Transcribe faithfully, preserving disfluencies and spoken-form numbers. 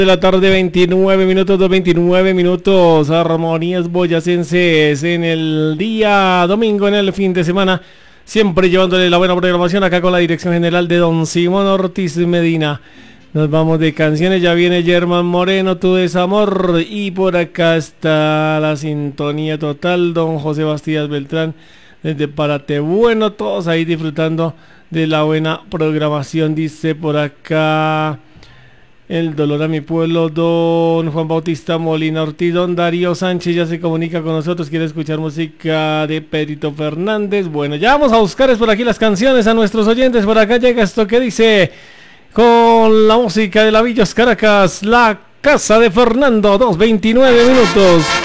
De la tarde, veintinueve minutos, dos veintinueve minutos, Armonías Boyacenses en el día domingo, en el fin de semana, siempre llevándole la buena programación acá con la dirección general de don Simón Ortiz Medina. Nos vamos de canciones, ya viene Germán Moreno, Tu Desamor, y por acá está la sintonía total, don José Bastías Beltrán, desde Párate Bueno, todos ahí disfrutando de la buena programación, dice por acá... El dolor a mi pueblo, don Juan Bautista Molina Ortiz, don Darío Sánchez ya se comunica con nosotros, quiere escuchar música de Pedrito Fernández. Bueno, ya vamos a buscar por aquí las canciones a nuestros oyentes. Por acá llega esto que dice, con la música de la Villas Caracas, La Casa de Fernando, dos veintinueve minutos.